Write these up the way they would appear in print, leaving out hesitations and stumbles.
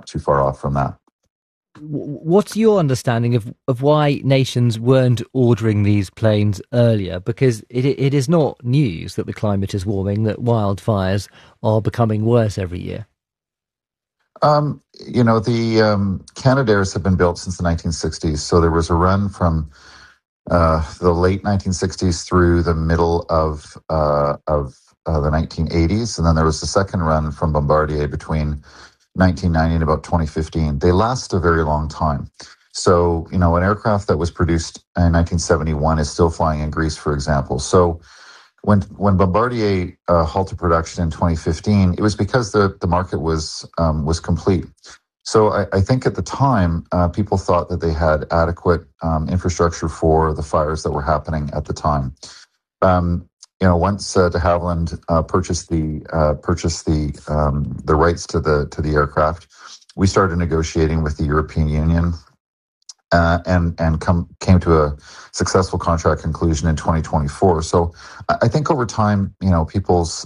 too far off from that. What's your understanding of why nations weren't ordering these planes earlier? Because it is not news that the climate is warming, that wildfires are becoming worse every year. The Canadairs have been built since the 1960s. So there was a run from the late 1960s through the middle of the 1980s. And then there was the second run from Bombardier between 1990 and about 2015. They last a very long time. So, an aircraft that was produced in 1971 is still flying in Greece, for example. So when Bombardier halted production in 2015, it was because the market was complete. So I think at the time, people thought that they had adequate infrastructure for the fires that were happening at the time. Once de Havilland purchased the rights to the aircraft, we started negotiating with the European Union and came to a successful contract conclusion in 2024. So I think over time, people's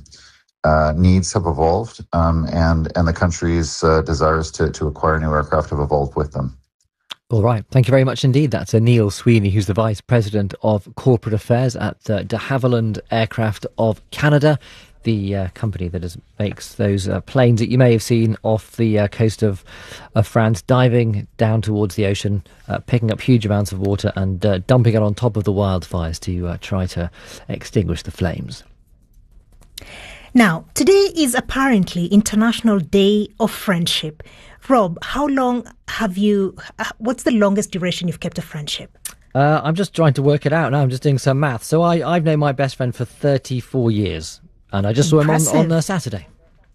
needs have evolved, and the country's desires to acquire new aircraft have evolved with them. All right. Thank you very much indeed. That's Neil Sweeney, who's the Vice President of Corporate Affairs at de Havilland Aircraft of Canada, the company that makes those planes that you may have seen off the coast of France, diving down towards the ocean, picking up huge amounts of water and dumping it on top of the wildfires to try to extinguish the flames. Now, today is apparently International Day of Friendship. Rob, how long what's the longest duration you've kept a friendship? I'm just trying to work it out now. I'm just doing some math. So I've known my best friend for 34 years, and I just saw him on Saturday.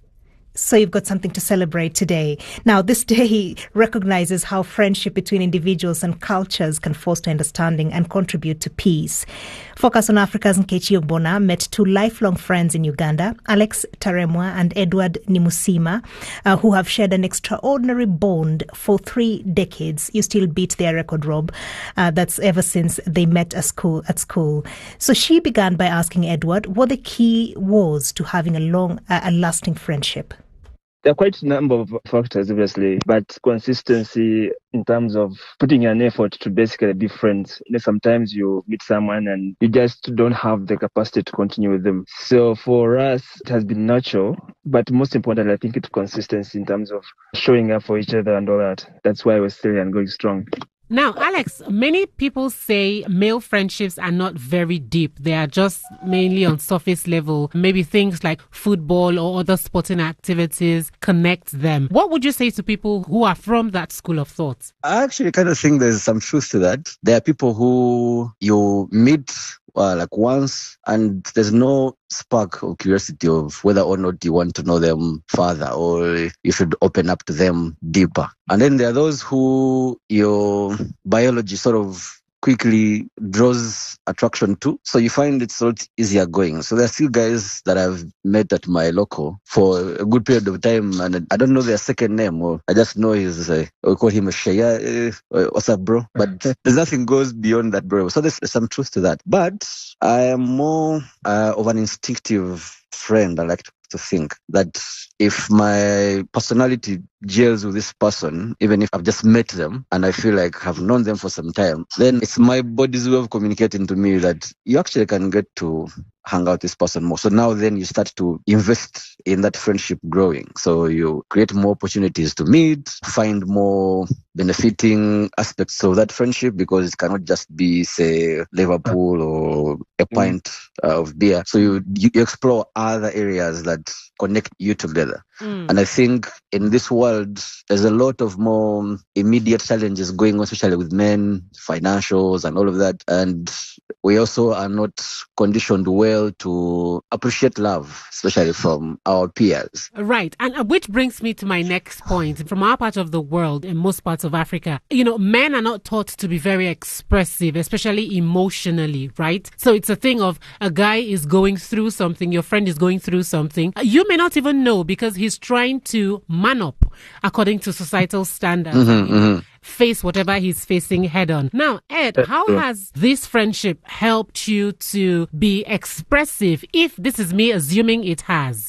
So you've got something to celebrate today. Now, this day recognizes how friendship between individuals and cultures can foster understanding and contribute to peace. Focus on Africa's Nkechi Ogbonna met two lifelong friends in Uganda, Alex Taremwa and Edward Nimusima, who have shared an extraordinary bond for 3 decades. You still beat their record, Rob. That's ever since they met at school. So she began by asking Edward what the key was to having a lasting friendship. There are quite a number of factors, obviously, but consistency in terms of putting an effort to basically be friends. Sometimes you meet someone and you just don't have the capacity to continue with them. So for us, it has been natural, but most importantly, I think it's consistency in terms of showing up for each other and all that. That's why we're still and going strong. Now, Alex, many people say male friendships are not very deep. They are just mainly on surface level. Maybe things like football or other sporting activities connect them. What would you say to people who are from that school of thought? I actually kind of think there's some truth to that. There are people who you meet like once, and there's no spark or curiosity of whether or not you want to know them further or you should open up to them deeper. And then there are those who your biology sort of quickly draws attraction to. So you find it's a lot easier going. So there are still guys that I've met at my local for a good period of time, and I don't know their second name, or I just know we call him a Shaya. What's up, bro? But there's nothing goes beyond that, bro. So there's some truth to that. But I am more of an instinctive friend. I like to think that if my personality gels with this person, even if I've just met them and I feel like I've known them for some time, then it's my body's way of communicating to me that you actually can get to hang out with this person more. So now then you start to invest in that friendship growing. So you create more opportunities to meet, find more benefiting aspects of that friendship, because it cannot just be, say, Liverpool or a pint of beer. So you explore other areas that connect you together. And I think in this world, there's a lot of more immediate challenges going on, especially with men, financials and all of that. And we also are not conditioned well to appreciate love, especially from our peers. Right. And which brings me to my next point. From our part of the world, in most parts of Africa, men are not taught to be very expressive, especially emotionally, right? So it's a thing of a guy is going through something, your friend is going through something. You may not even know because he's trying to man up according to societal standards. Face whatever he's facing head on. Now, Ed, how has this friendship helped you to be expressive, if this is me assuming it has?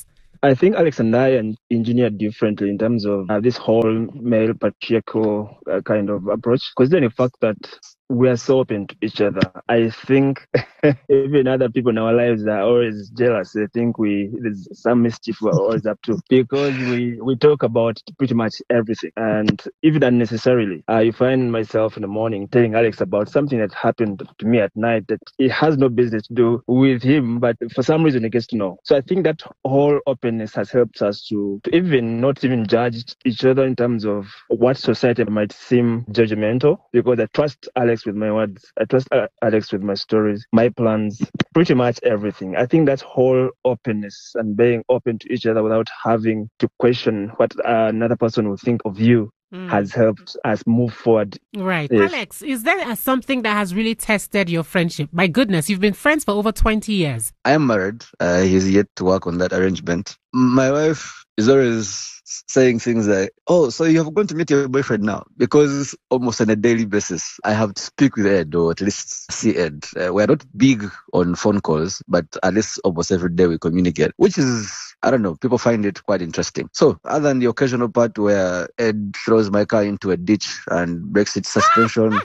I think Alex and I are engineered differently in terms of this whole male patriarchal kind of approach. Considering the fact that we are so open to each other, I think even other people in our lives are always jealous. They think there's some mischief we're always up to, because we talk about pretty much everything. And even unnecessarily, you find myself in the morning telling Alex about something that happened to me at night that it has no business to do with him, but for some reason he gets to know. So I think that whole openness has helped us to even not even judge each other in terms of what society might seem judgmental, because I trust Alex with my words. I trust Alex with my stories, my plans, pretty much everything. I think that whole openness and being open to each other without having to question what another person will think of you has helped us move forward. Right. Yes. Alex, is there something that has really tested your friendship? My goodness, you've been friends for over 20 years. I am married. He's yet to work on that arrangement. My wife is always saying things like, oh, so you have gone to meet your boyfriend now? Because almost on a daily basis, I have to speak with Ed, or at least see Ed. We're not big on phone calls, but at least almost every day we communicate, which is, I don't know, people find it quite interesting. So other than the occasional part where Ed throws my car into a ditch and breaks its suspension,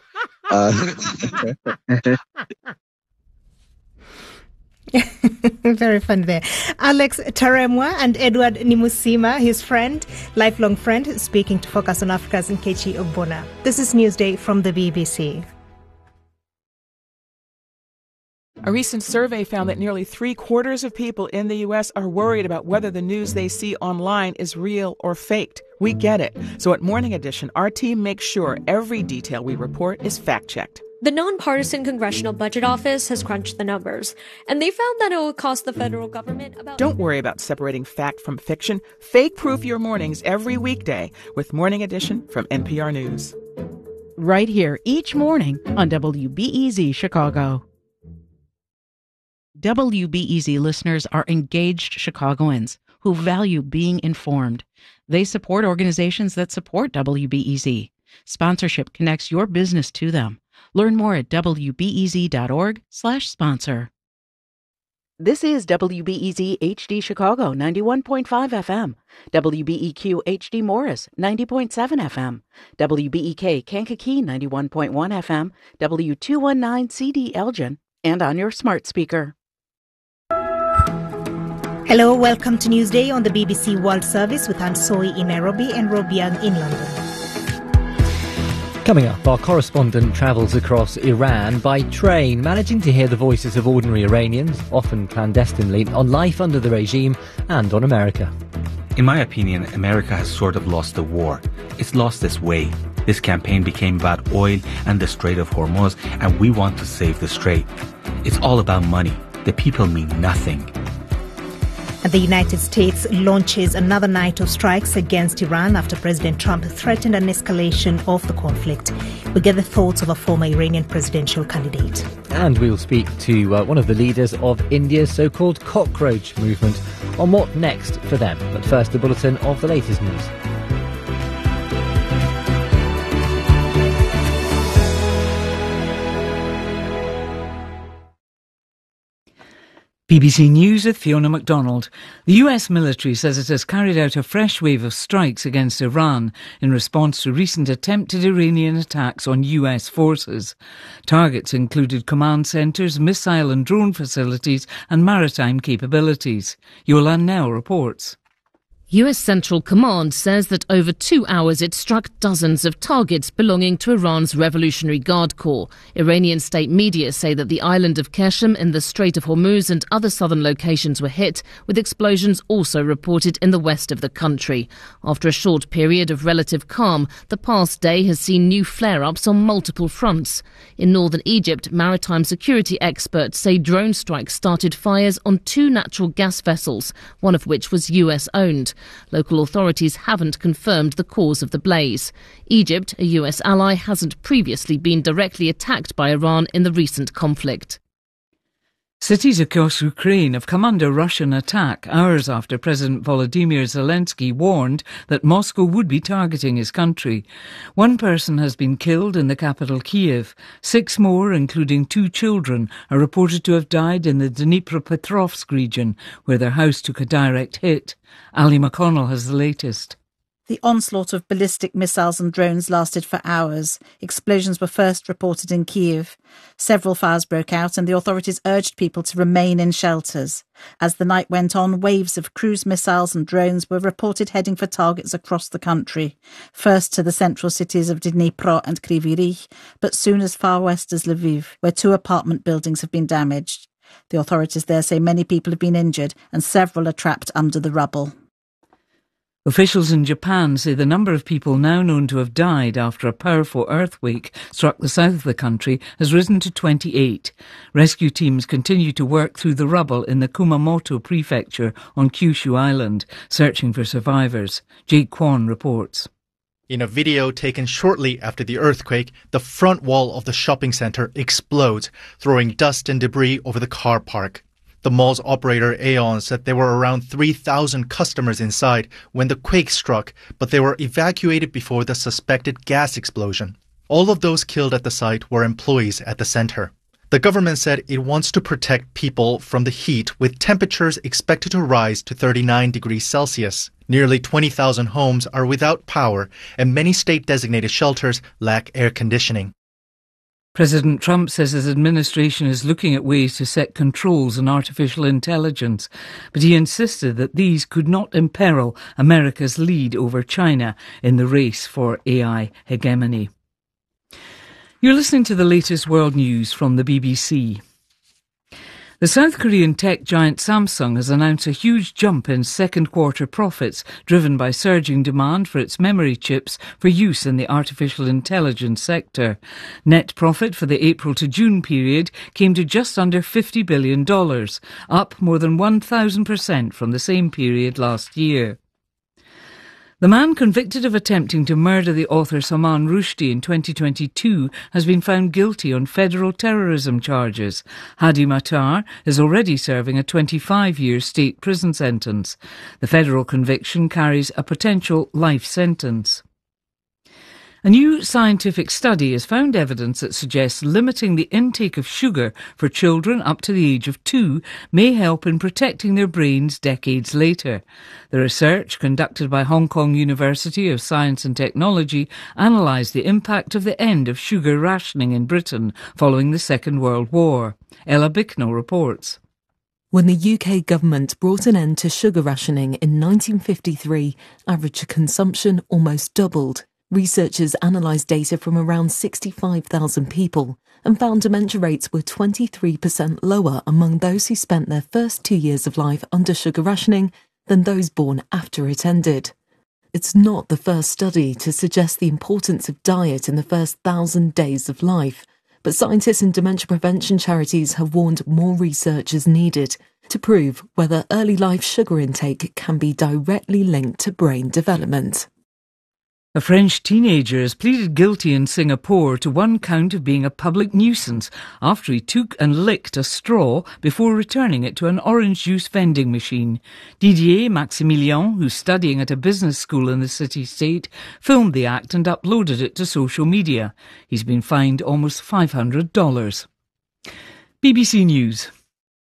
Very fun there. Alex Taremwa and Edward Nimusima, his friend, lifelong friend, speaking to Focus on Africa's Nkechi Ogbonna. This is Newsday from the BBC. A recent survey found that nearly 3/4 of people in the U.S. are worried about whether the news they see online is real or faked. We get it. So at Morning Edition, our team makes sure every detail we report is fact-checked. The nonpartisan Congressional Budget Office has crunched the numbers, and they found that it will cost the federal government about... Don't worry about separating fact from fiction. Fake-proof your mornings every weekday with Morning Edition from NPR News. Right here each morning on WBEZ Chicago. WBEZ listeners are engaged Chicagoans who value being informed. They support organizations that support WBEZ. Sponsorship connects your business to them. Learn more at wbez.org/sponsor. This is WBEZ HD Chicago 91.5 FM, WBEQ HD Morris 90.7 FM, WBEK Kankakee 91.1 FM, W219 CD Elgin, and on your smart speaker. Hello, welcome to Newsday on the BBC World Service with Ansoi in Nairobi and Robiang in London. Coming up, our correspondent travels across Iran by train, managing to hear the voices of ordinary Iranians, often clandestinely, on life under the regime and on America. In my opinion, America has sort of lost the war. It's lost its way. This campaign became about oil and the Strait of Hormuz, and we want to save the strait. It's all about money. The people mean nothing. And the United States launches another night of strikes against Iran after President Trump threatened an escalation of the conflict. We get the thoughts of a former Iranian presidential candidate. And we'll speak to one of the leaders of India's so-called cockroach movement on what next for them. But first, a bulletin of the latest news. BBC News with Fiona MacDonald. The US military says it has carried out a fresh wave of strikes against Iran in response to recent attempted Iranian attacks on US forces. Targets included command centres, missile and drone facilities and maritime capabilities. Yolan Nell reports. US Central Command says that over 2 hours it struck dozens of targets belonging to Iran's Revolutionary Guard Corps. Iranian state media say that the island of Qeshm in the Strait of Hormuz and other southern locations were hit, with explosions also reported in the west of the country. After a short period of relative calm, the past day has seen new flare-ups on multiple fronts. In northern Egypt, maritime security experts say drone strikes started fires on 2 natural gas vessels, one of which was US-owned. Local authorities haven't confirmed the cause of the blaze. Egypt, a US ally, hasn't previously been directly attacked by Iran in the recent conflict. Cities across Ukraine have come under Russian attack hours after President Volodymyr Zelensky warned that Moscow would be targeting his country. One person has been killed in the capital Kiev. 6 more, including 2 children, are reported to have died in the Dnipropetrovsk region, where their house took a direct hit. Ali McConnell has the latest. The onslaught of ballistic missiles and drones lasted for hours. Explosions were first reported in Kyiv. Several fires broke out and the authorities urged people to remain in shelters. As the night went on, waves of cruise missiles and drones were reported heading for targets across the country. First to the central cities of Dnipro and Kryvyi Rih, but soon as far west as Lviv, where 2 apartment buildings have been damaged. The authorities there say many people have been injured and several are trapped under the rubble. Officials in Japan say the number of people now known to have died after a powerful earthquake struck the south of the country has risen to 28. Rescue teams continue to work through the rubble in the Kumamoto prefecture on Kyushu Island, searching for survivors. Jake Kwan reports. In a video taken shortly after the earthquake, the front wall of the shopping centre explodes, throwing dust and debris over the car park. The mall's operator Aeon said there were around 3,000 customers inside when the quake struck, but they were evacuated before the suspected gas explosion. All of those killed at the site were employees at the center. The government said it wants to protect people from the heat, with temperatures expected to rise to 39 degrees Celsius. Nearly 20,000 homes are without power, and many state-designated shelters lack air conditioning. President Trump says his administration is looking at ways to set controls on artificial intelligence, but he insisted that these could not imperil America's lead over China in the race for AI hegemony. You're listening to the latest world news from the BBC. The South Korean tech giant Samsung has announced a huge jump in second quarter profits, driven by surging demand for its memory chips for use in the artificial intelligence sector. Net profit for the April to June period came to just under $50 billion, up more than 1,000% from the same period last year. The man convicted of attempting to murder the author Salman Rushdie in 2022 has been found guilty on federal terrorism charges. Hadi Matar is already serving a 25-year state prison sentence. The federal conviction carries a potential life sentence. A new scientific study has found evidence that suggests limiting the intake of sugar for children up to the age of 2 may help in protecting their brains decades later. The research, conducted by Hong Kong University of Science and Technology, analysed the impact of the end of sugar rationing in Britain following the Second World War. Ella Bicknell reports. When the UK government brought an end to sugar rationing in 1953, average consumption almost doubled. Researchers analysed data from around 65,000 people and found dementia rates were 23% lower among those who spent their first 2 years of life under sugar rationing than those born after it ended. It's not the first study to suggest the importance of diet in the first 1,000 days of life, but scientists and dementia prevention charities have warned more research is needed to prove whether early life sugar intake can be directly linked to brain development. A French teenager has pleaded guilty in Singapore to 1 count of being a public nuisance after he took and licked a straw before returning it to an orange juice vending machine. Didier Maximilian, who's studying at a business school in the city-state, filmed the act and uploaded it to social media. He's been fined almost $500. BBC News.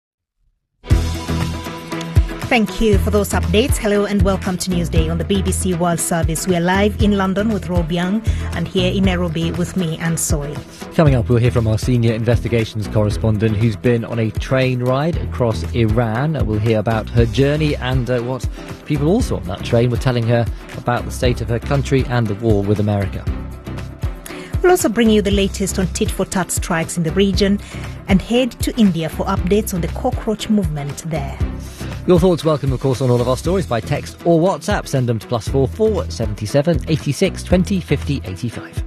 Thank you for those updates. Hello and welcome to Newsday on the BBC World Service. We are live in London with Rob Young and here in Nairobi with me, Anne Soy. Coming up, we'll hear from our senior investigations correspondent who's been on a train ride across Iran. We'll hear about her journey and what people also on that train were telling her about the state of her country and the war with America. We'll also bring you the latest on tit-for-tat strikes in the region and head to India for updates on the cockroach movement there. Your thoughts welcome, of course, on all of our stories by text or WhatsApp. Send them to +44 77 86 20 50 85.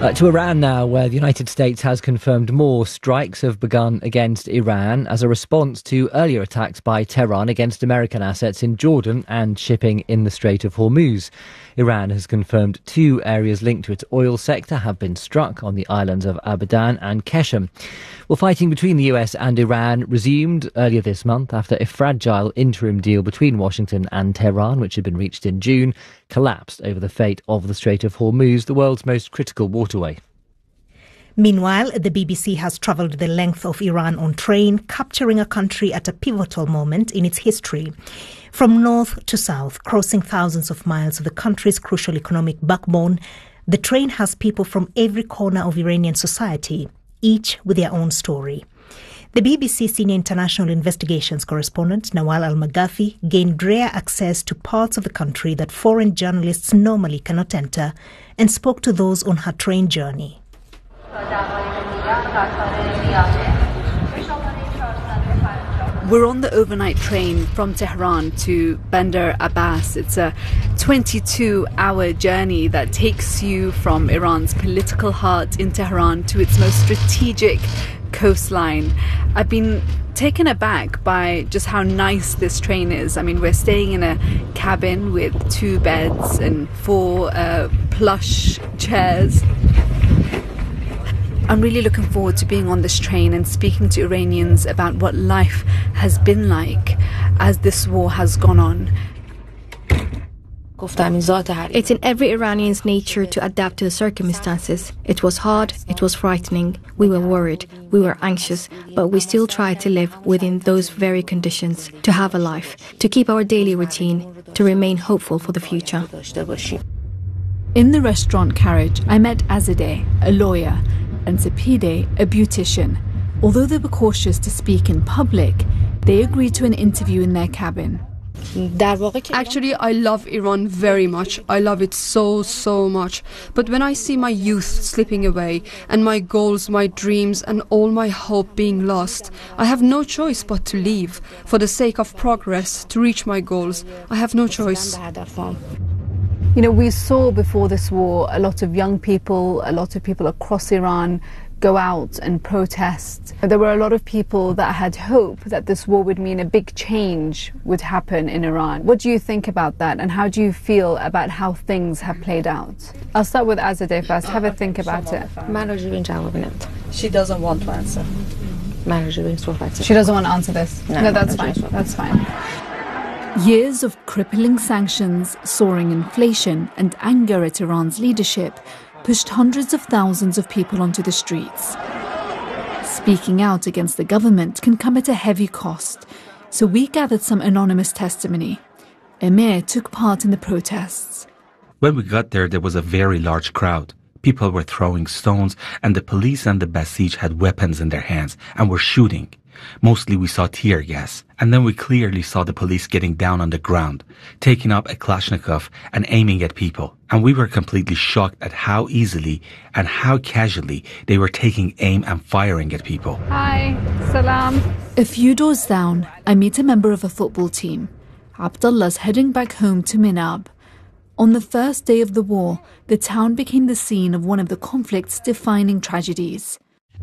To Iran now, where the United States has confirmed more strikes have begun against Iran as a response to earlier attacks by Tehran against American assets in Jordan and shipping in the Strait of Hormuz. Iran has confirmed 2 areas linked to its oil sector have been struck on the islands of Abadan and Keshem. Well, fighting between the US and Iran resumed earlier this month after a fragile interim deal between Washington and Tehran, which had been reached in June, collapsed over the fate of the Strait of Hormuz, the world's most critical waterway. Meanwhile, the BBC has travelled the length of Iran on train, capturing a country at a pivotal moment in its history. From north to south, crossing thousands of miles of the country's crucial economic backbone, the train has people from every corner of Iranian society, each with their own story. The BBC senior international investigations correspondent Nawal Al-Maghafi gained rare access to parts of the country that foreign journalists normally cannot enter and spoke to those on her train journey. We're on the overnight train from Tehran to Bandar Abbas. It's a 22-hour journey that takes you from Iran's political heart in Tehran to its most strategic coastline. I've been taken aback by just how nice this train is. I mean, we're staying in a cabin with 2 beds and 4 plush chairs. I'm really looking forward to being on this train and speaking to Iranians about what life has been like as this war has gone on. It's in every Iranian's nature to adapt to the circumstances. It was hard, it was frightening, we were worried, we were anxious, but we still tried to live within those very conditions, to have a life, to keep our daily routine, to remain hopeful for the future. In the restaurant carriage, I met Azadeh, a lawyer, and Sapide, a beautician. Although they were cautious to speak in public, they agreed to an interview in their cabin. Actually, I love Iran very much. I love it so much. But when I see my youth slipping away and my goals, my dreams and all my hope being lost, I have no choice but to leave. For the sake of progress, to reach my goals, I have no choice. You know, we saw before this war a lot of young people, a lot of people across Iran go out and protest. There were a lot of people that had hope that this war would mean a big change would happen in Iran. What do you think about that, and how do you feel about how things have played out? I'll start with Azadeh first. Have a think about it. She doesn't want to answer. She doesn't want to answer this? No, that's fine. That's fine. Years of crippling sanctions, soaring inflation and anger at Iran's leadership pushed hundreds of thousands of people onto the streets. Speaking out against the government can come at a heavy cost, so we gathered some anonymous testimony. Emir took part in the protests. When we got there was a very large crowd. People were throwing stones, and the police and the Basij had weapons in their hands and were shooting. Mostly we saw tear gas, and then we clearly saw the police getting down on the ground, taking up a Kalashnikov and aiming at people. And we were completely shocked at how easily and how casually they were taking aim and firing at people. Hi, salam. A few doors down, I meet a member of a football team. Abdullah's heading back home to Minab. On the first day of the war, the town became the scene of one of the conflict's defining tragedies.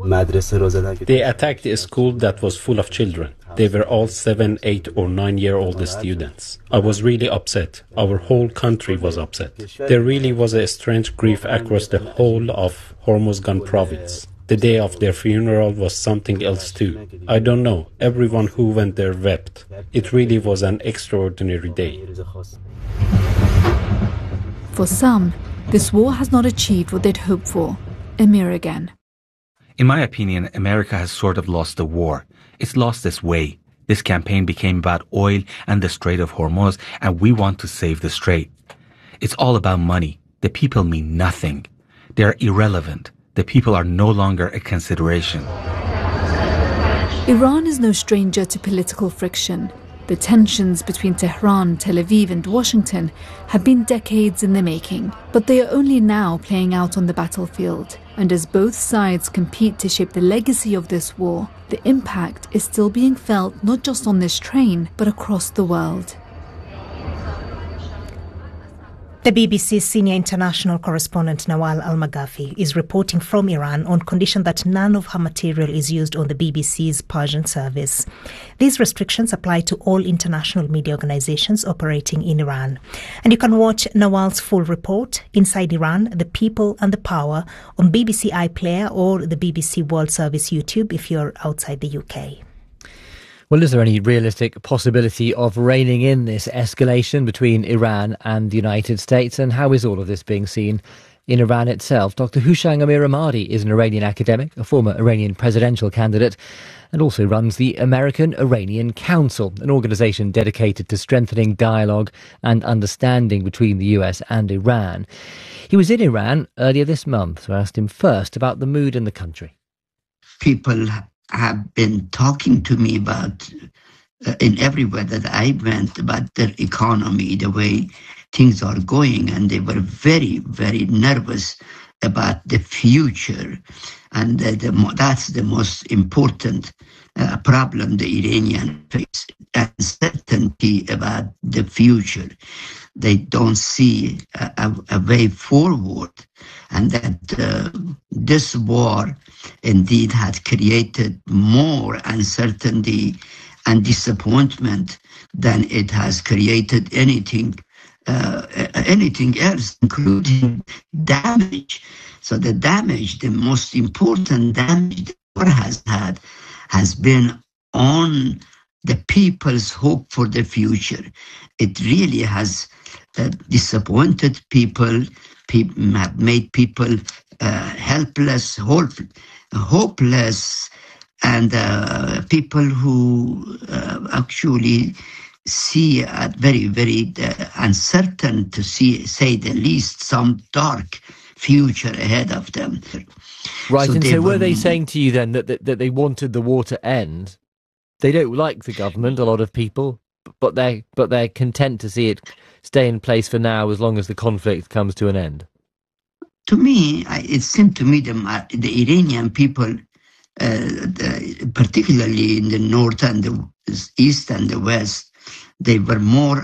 They attacked a school that was full of children. They were all 7, 8 or 9-year-old students. I was really upset. Our whole country was upset. There really was a strange grief across the whole of Hormozgan province. The day of their funeral was something else too. I don't know. Everyone who went there wept. It really was an extraordinary day. For some, this war has not achieved what they'd hoped for. Emir again. In my opinion, America has sort of lost the war. It's lost its way. This campaign became about oil and the Strait of Hormuz, and we want to save the strait. It's all about money. The people mean nothing. They're irrelevant. The people are no longer a consideration. Iran is no stranger to political friction. The tensions between Tehran, Tel Aviv and Washington have been decades in the making, but they are only now playing out on the battlefield. And as both sides compete to shape the legacy of this war, the impact is still being felt not just on this train, but across the world. The BBC's senior international correspondent Nawal Al-Maghafi is reporting from Iran on condition that none of her material is used on the BBC's Persian service. These restrictions apply to all international media organizations operating in Iran. And you can watch Nawal's full report, Inside Iran, the People and the Power, on BBC iPlayer or the BBC World Service YouTube if you're outside the UK. Well, is there any realistic possibility of reining in this escalation between Iran and the United States? And how is all of this being seen in Iran itself? Dr. Hushang Amiramadi is an Iranian academic, a former Iranian presidential candidate, and also runs the American Iranian Council, an organisation dedicated to strengthening dialogue and understanding between the US and Iran. He was in Iran earlier this month, so I asked him first about the mood in the country. People have been talking to me about, in everywhere that I went, about their economy, the way things are going, and they were very, very nervous about the future. And that's the most important problem the Iranians face, uncertainty about the future. They don't see a way forward, and that this war indeed had created more uncertainty and disappointment than it has created anything else, including damage. So the damage, the most important damage the war has had, has been on the people's hope for the future. It really has disappointed people, have made people helpless, hopeless, and people who actually see very, very uncertain, to say the least, some dark future ahead of them. Right, so and so were they saying to you then that they wanted the war to end? They don't like the government, a lot of people, but they're content to see it stay in place for now as long as the conflict comes to an end. To me, it seemed to me the Iranian people, particularly in the north and the east and the west, they were more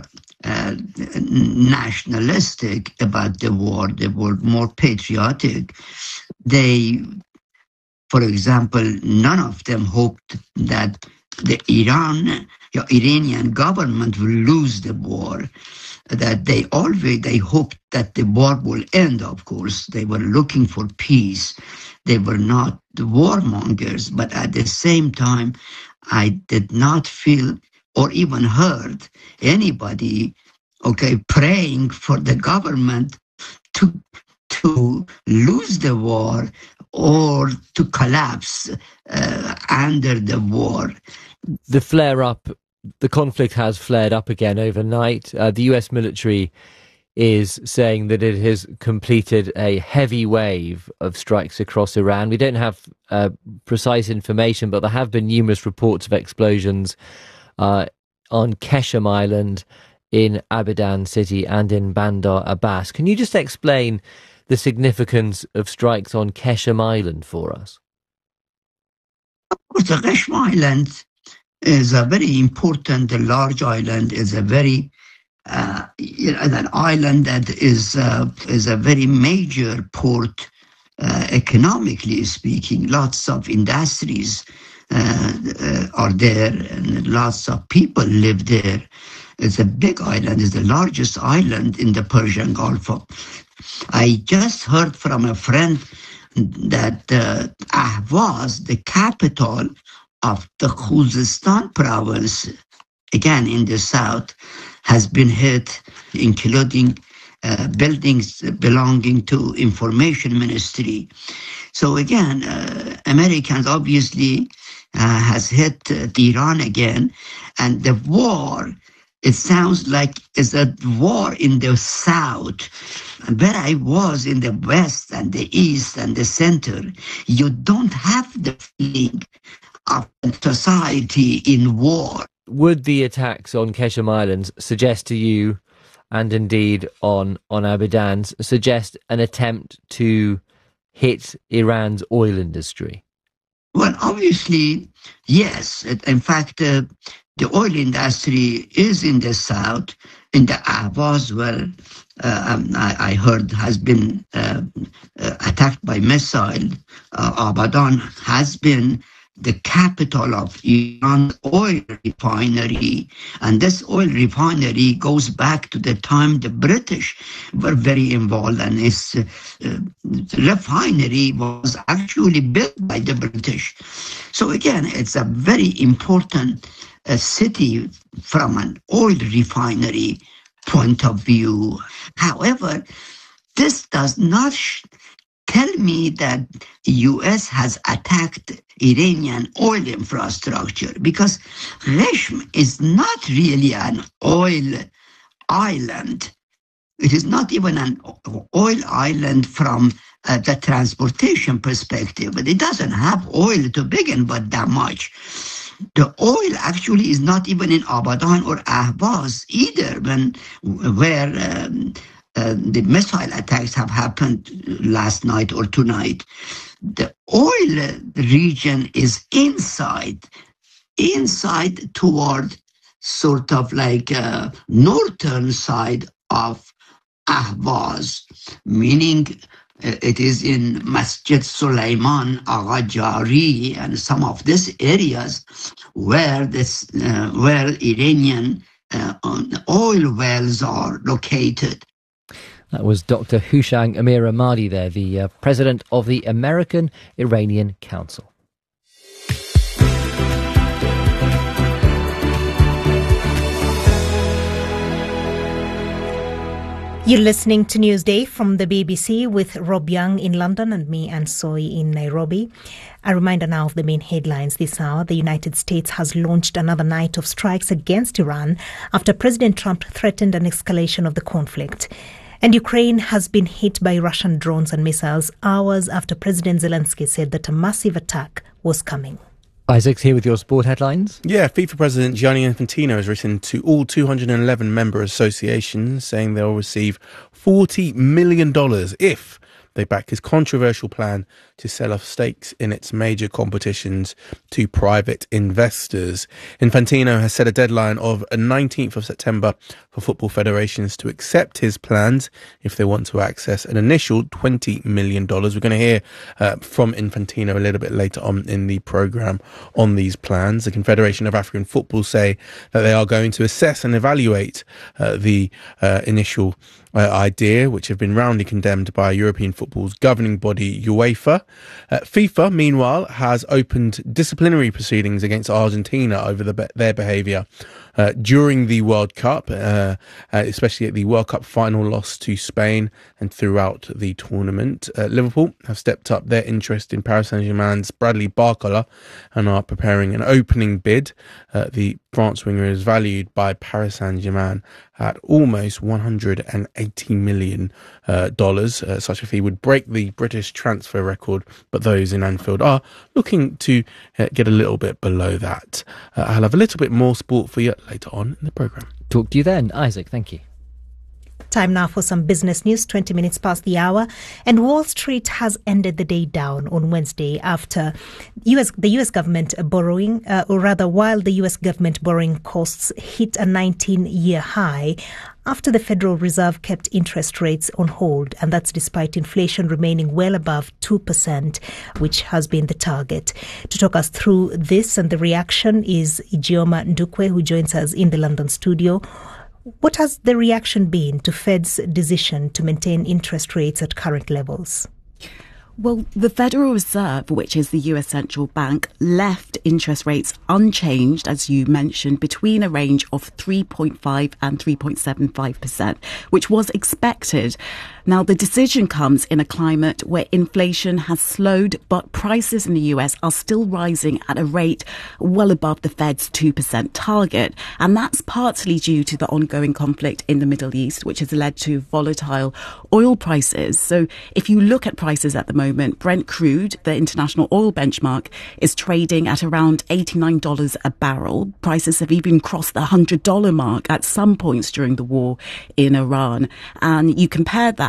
nationalistic about the war. They were more patriotic. They, for example, none of them hoped that the Iranian government will lose the war. That they hoped that the war will end, of course. They were looking for peace. They were not the warmongers, but at the same time, I did not feel or even heard anybody, praying for the government to lose the war or to collapse under the war. The flare-up, the conflict has flared up again overnight. The US military is saying that it has completed a heavy wave of strikes across Iran. We don't have precise information, but there have been numerous reports of explosions on Keshem Island, in Abadan City and in Bandar Abbas. Can you just explain the significance of strikes on Keshem Island for us? Of course, the Keshem Island is a very important, a large island, is a very an island that is a very major port, economically speaking. Lots of industries are there, and lots of people live there. It's a big island. It's the largest island in the Persian Gulf. I just heard from a friend that Ahvaz, the capital of the Khuzestan province, again in the south, has been hit, including buildings belonging to Information Ministry. So again, Americans obviously has hit Iran again, and the war, it sounds like it's a war in the south. Where I was in the west and the east and the center, you don't have the feeling of society in war. Would the attacks on Keshem Islands suggest to you, and indeed on Abadan, suggest an attempt to hit Iran's oil industry? Well, obviously, yes. In fact, the oil industry is in the south, in the Ahvaz, where I heard has been attacked by missile. Abadan has been the capital of Iran's oil refinery. And this oil refinery goes back to the time the British were very involved, and its refinery was actually built by the British. So again, it's a very important city from an oil refinery point of view. However, this does not tell me that the U.S. has attacked Iranian oil infrastructure, because Reshm is not really an oil island. It is not even an oil island from the transportation perspective, but it doesn't have oil to begin with that much. The oil actually is not even in Abadan or Ahvaz either, where the missile attacks have happened last night or tonight. The oil region is inside toward sort of like northern side of Ahvaz, meaning it is in Masjid Sulaiman, Agha Jari, and some of these areas where Iranian oil wells are located. That was Dr. Hushang Amir-Ahmadi there, the president of the American-Iranian Council. You're listening to Newsday from the BBC with Rob Young in London and me, Anne Soy, in Nairobi. A reminder now of the main headlines this hour. The United States has launched another night of strikes against Iran after President Trump threatened an escalation of the conflict. And Ukraine has been hit by Russian drones and missiles hours after President Zelensky said that a massive attack was coming. Isaac's here with your sport headlines. Yeah, FIFA President Gianni Infantino has written to all 211 member associations saying they'll receive $40 million if they back his controversial plan to sell off stakes in its major competitions to private investors. Infantino has set a deadline of 19th of September for football federations to accept his plans if they want to access an initial $20 million. We're going to hear from Infantino a little bit later on in the programme on these plans. The Confederation of African Football say that they are going to assess and evaluate the initial idea, which have been roundly condemned by European football's governing body, UEFA. FIFA, meanwhile, has opened disciplinary proceedings against Argentina over their behaviour during the World Cup, especially at the World Cup final loss to Spain and throughout the tournament. Liverpool have stepped up their interest in Paris Saint-Germain's Bradley Barcola and are preparing an opening bid. The France winger is valued by Paris Saint-Germain at almost $180 million. Such a fee would break the British transfer record, but those in Anfield are looking to get a little bit below that. I'll have a little bit more sport for you later on in the programme. Talk to you then, Isaac. Thank you. Time now for some business news, 20 minutes past the hour. And Wall Street has ended the day down on Wednesday after the US government borrowing, while the US government borrowing costs hit a 19-year high after the Federal Reserve kept interest rates on hold, and that's despite inflation remaining well above 2%, which has been the target. To talk us through this and the reaction is Ijeoma Ndukwe, who joins us in the London studio. What has the reaction been to Fed's decision to maintain interest rates at current levels? Well, the Federal Reserve, which is the US central bank, left interest rates unchanged, as you mentioned, between a range of 3.5 and 3.75%, which was expected. Now, the decision comes in a climate where inflation has slowed, but prices in the US are still rising at a rate well above the Fed's 2% target. And that's partly due to the ongoing conflict in the Middle East, which has led to volatile oil prices. So if you look at prices at the moment, Brent crude, the international oil benchmark, is trading at around $89 a barrel. Prices have even crossed the $100 mark at some points during the war in Iran. And you compare that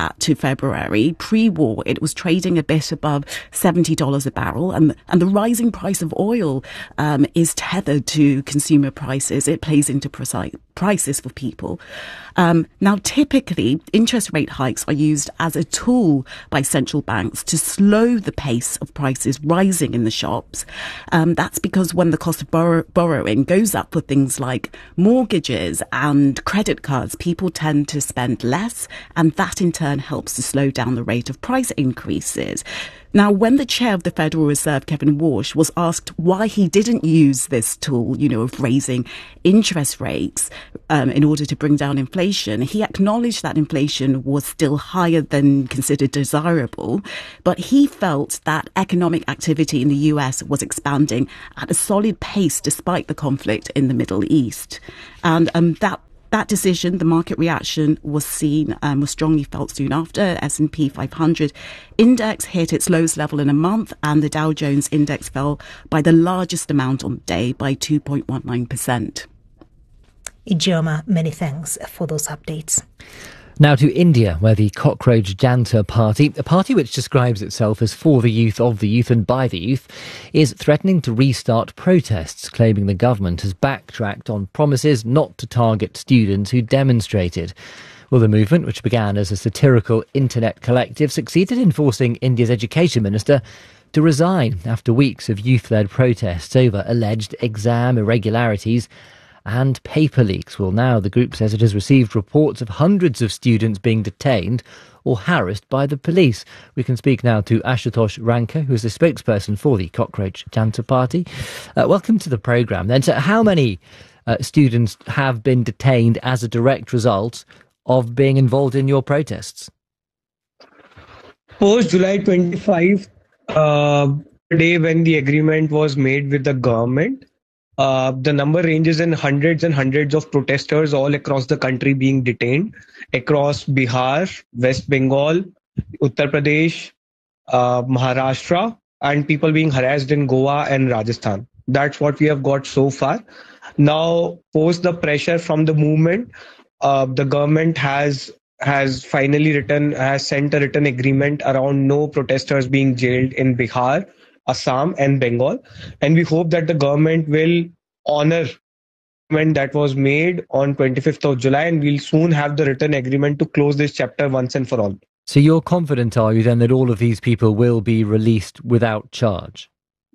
that to February. Pre-war, it was trading a bit above $70 a barrel, and the rising price of oil is tethered to consumer prices. It plays into prices for people. Now, typically, interest rate hikes are used as a tool by central banks to slow the pace of prices rising in the shops. That's because when the cost of borrowing goes up for things like mortgages and credit cards, people tend to spend less, and that in turn helps to slow down the rate of price increases. Now, when the chair of the Federal Reserve, Kevin Warsh, was asked why he didn't use this tool, of raising interest rates in order to bring down inflation, he acknowledged that inflation was still higher than considered desirable, but he felt that economic activity in the US was expanding at a solid pace despite the conflict in the Middle East. And that decision, the market reaction was strongly felt soon after. S&P 500 index hit its lowest level in a month, and the Dow Jones index fell by the largest amount on the day, by 2.19%. Ijeoma, many thanks for those updates. Now to India, where the Cockroach Janta Party, a party which describes itself as for the youth, of the youth and by the youth, is threatening to restart protests, claiming the government has backtracked on promises not to target students who demonstrated. Well, the movement, which began as a satirical internet collective, succeeded in forcing India's education minister to resign after weeks of youth-led protests over alleged exam irregularities and paper leaks. Well, now the group says it has received reports of hundreds of students being detained or harassed by the police. We can speak now to Ashutosh Ranka, who is the spokesperson for the Cockroach Janta Party. Welcome to the programme. Then, so how many students have been detained as a direct result of being involved in your protests? Post July 25, the day when the agreement was made with the government, the number ranges in hundreds and hundreds of protesters all across the country being detained, across Bihar, West Bengal, Uttar Pradesh, Maharashtra, and people being harassed in Goa and Rajasthan. That's what we have got so far. Now, post the pressure from the movement, the government has finally sent a written agreement around no protesters being jailed in Bihar, Assam and Bengal, and we hope that the government will honor the agreement that was made on 25th of July, and we'll soon have the written agreement to close this chapter once and for all. So you're confident, are you, then, that all of these people will be released without charge?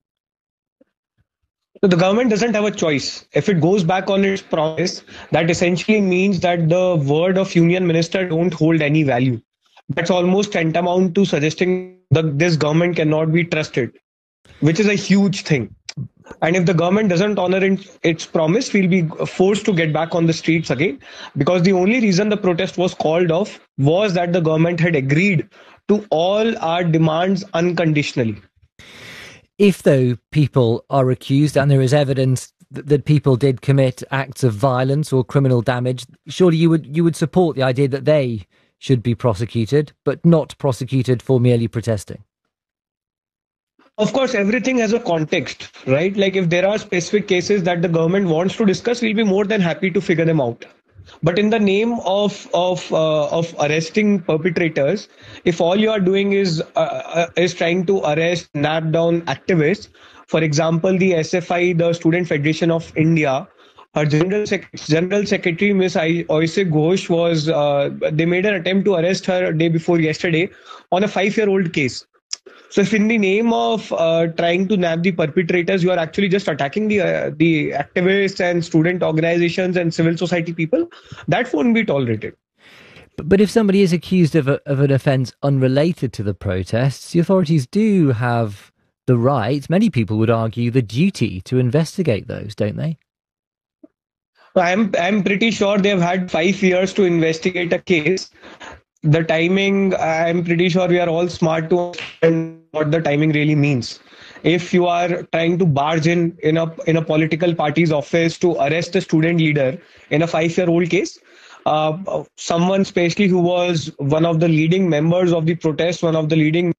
So the government doesn't have a choice. If it goes back on its promise, that essentially means that the word of union minister don't hold any value. That's almost tantamount to suggesting that this government cannot be trusted, which is a huge thing. And if the government doesn't honor its promise, we'll be forced to get back on the streets again, because the only reason the protest was called off was that the government had agreed to all our demands unconditionally. If, though, people are accused and there is evidence that people did commit acts of violence or criminal damage, surely you would support the idea that they should be prosecuted, but not prosecuted for merely protesting? Of course, everything has a context, right? Like if there are specific cases that the government wants to discuss, we'll be more than happy to figure them out. But in the name of arresting perpetrators, if all you are doing is trying to arrest, nab down activists, for example, the SFI, the Student Federation of India, her General Secretary, Ms. Oise Ghosh, they made an attempt to arrest her day before yesterday on a 5-year-old case. So if in the name of trying to nab the perpetrators, you are actually just attacking the activists and student organizations and civil society people, that won't be tolerated. But if somebody is accused of an offence unrelated to the protests, the authorities do have the right, many people would argue, the duty to investigate those, don't they? I'm pretty sure they've had 5 years to investigate a case. The timing, I'm pretty sure we are all smart to understand what the timing really means. If you are trying to barge in a political party's office to arrest a student leader in a 5-year-old case, someone especially who was one of the leading members of the protest, one of the leading...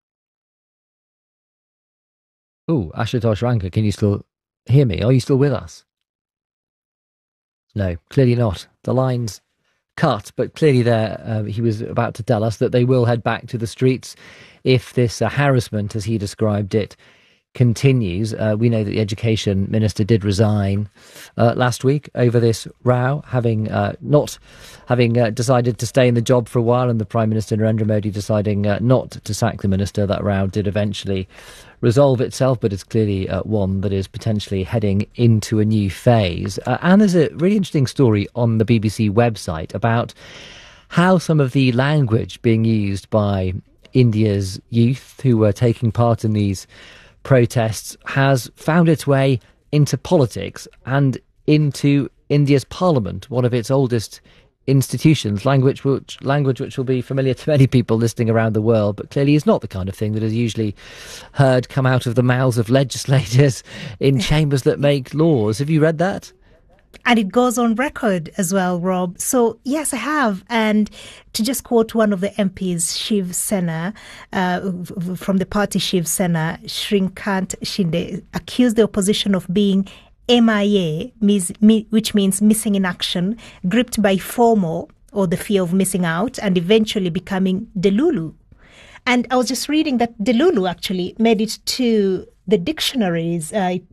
Oh, Ashutosh Ranka, can you still hear me? Are you still with us? No, clearly not. The lines cut, but clearly there he was about to tell us that they will head back to the streets if this harassment, as he described it, continues. We know that the Education Minister did resign last week over this row, having decided to stay in the job for a while, and the Prime Minister Narendra Modi deciding not to sack the minister. That row did eventually resolve itself, but it's clearly one that is potentially heading into a new phase. And there's a really interesting story on the BBC website about how some of the language being used by India's youth who were taking part in these protests has found its way into politics and into India's parliament, one of its oldest institutions, language which will be familiar to many people listening around the world, but clearly is not the kind of thing that is usually heard come out of the mouths of legislators in chambers that make laws. Have you read that? And it goes on record as well, Rob. So, yes, I have. And to just quote one of the MPs, Shiv Sena, from the party Shiv Sena, Shrikant Shinde, accused the opposition of being MIA, which means missing in action, gripped by FOMO, or the fear of missing out, and eventually becoming Delulu. And I was just reading that Delulu actually made it to the dictionaries.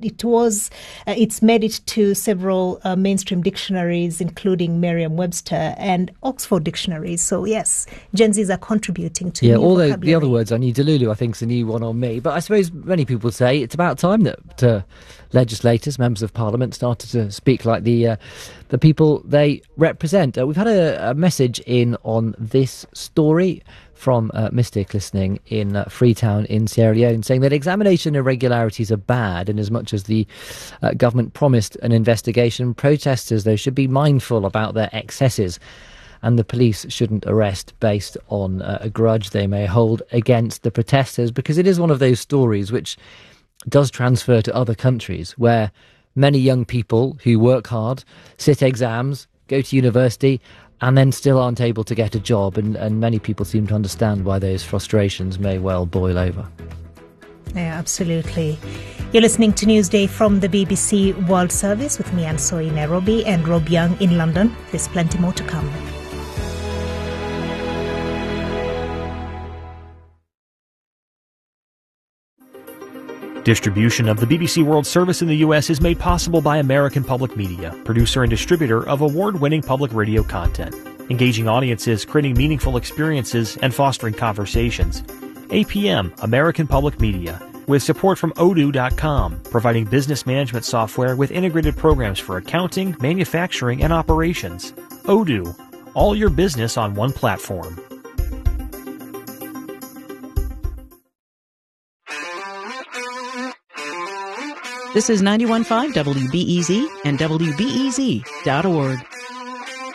It's made it to several mainstream dictionaries, including Merriam-Webster and Oxford dictionaries. So yes, Gen Zs are contributing to all the other words I need. Delulu, I think, is a new one on me. But I suppose many people say it's about time that legislators, members of Parliament, started to speak like the people they represent. We've had a message in on this story from Mystic listening in Freetown in Sierra Leone, saying that examination irregularities are bad, and as much as the government promised an investigation, protesters, though, should be mindful about their excesses, and the police shouldn't arrest based on a grudge they may hold against the protesters, because it is one of those stories which does transfer to other countries, where many young people who work hard, sit exams, go to university, and then still aren't able to get a job, and many people seem to understand why those frustrations may well boil over. Yeah, absolutely. You're listening to Newsday from the BBC World Service with me, Ansoy, in Nairobi, and Rob Young in London. There's plenty more to come. Distribution of the BBC World Service in the U.S. is made possible by American Public Media, producer and distributor of award-winning public radio content, engaging audiences, creating meaningful experiences, and fostering conversations. APM, American Public Media, with support from Odoo.com, providing business management software with integrated programs for accounting, manufacturing, and operations. Odoo, all your business on one platform. This is 91.5 WBEZ and WBEZ.org.